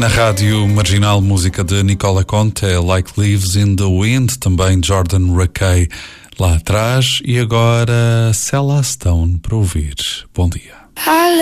Na Rádio Marginal, música de Nicola Conte, Like Leaves in the Wind, também Jordan Rakei lá atrás, e agora Cella Stone para ouvir. Bom dia.